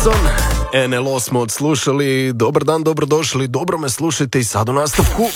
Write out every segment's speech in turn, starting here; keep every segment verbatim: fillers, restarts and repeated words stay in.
Simpson, N L O smo odslušali. Dobar dan, dobrodošli, dobro me slušajte i sad u nastavku.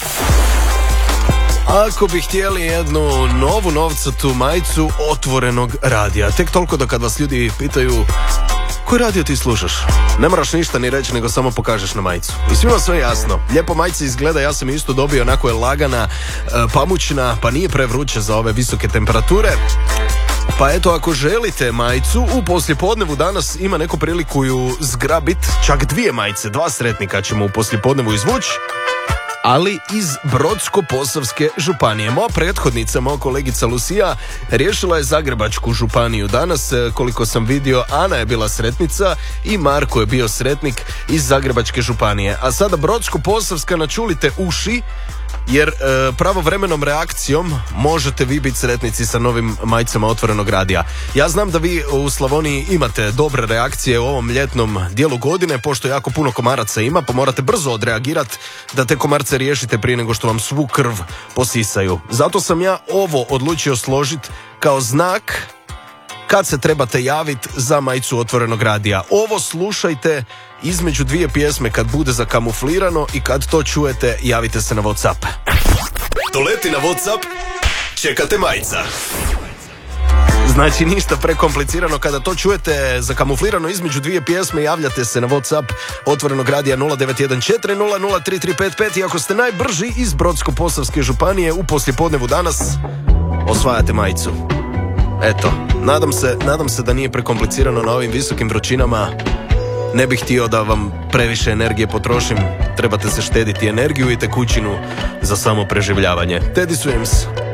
Ako bi htjeli jednu novu novcatu majicu otvorenog radija, tek toliko da kad vas ljudi pitaju koji radio ti slušaš, ne moraš ništa ni reći, nego samo pokažeš na majicu. I svima sve jasno. Lijepo majica izgleda, ja sam isto dobio, onako je lagana, pamučna, pa nije prevruće za ove visoke temperature. Pa eto, ako želite majicu, u poslijepodnevu danas ima neku priliku ju zgrabit, čak dvije majice, dva sretnika ćemo u poslijepodnevu izvući, ali iz Brodsko-posavske županije. Moja prethodnica, moja kolegica Lucija, riješila je Zagrebačku županiju. Danas, koliko sam vidio, Ana je bila sretnica i Marko je bio sretnik iz Zagrebačke županije. A sada Brodsko-posavska, načulite uši, jer e, pravovremenom reakcijom možete vi biti sretnici sa novim majicama otvorenog radija. Ja znam da vi u Slavoniji imate dobre reakcije u ovom ljetnom dijelu godine, pošto jako puno komaraca ima, pa morate brzo odreagirati da te komarce riješite prije nego što vam svu krv posisaju. Zato sam ja ovo odlučio složiti kao znak kad se trebate javiti za majicu otvorenog radija. Ovo slušajte između dvije pjesme kad bude zakamuflirano i kad to čujete, javite se na WhatsApp. Doleti na WhatsApp, čekate majica. Znači ništa prekomplicirano, kada to čujete zakamuflirano između dvije pjesme, javljate se na WhatsApp otvorenog radija nula devet jedan četiri nula nula tri tri pet pet i ako ste najbrži iz Brodsko-posavske županije u poslijepodnevu danas osvajate majicu. Eto, nadam se, nadam se da nije prekomplicirano na ovim visokim vrućinama. Ne bih htio da vam previše energije potrošim. Trebate se štediti energiju i tekućinu za samo preživljavanje. Teddy Swims.